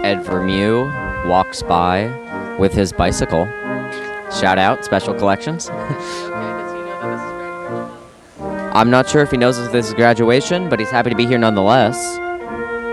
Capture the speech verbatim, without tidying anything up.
Ed Vermew walks by with his bicycle. Shout out, Special Collections. I'm not sure if he knows if this is graduation, but he's happy to be here nonetheless.